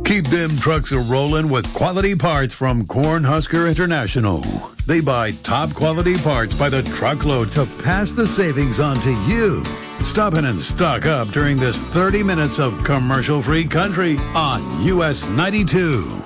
Keep them trucks a-rolling with quality parts from Cornhusker International. They buy top quality parts by the truckload to pass the savings on to you. Stop in and stock up during this 30 minutes of commercial-free country on US 92.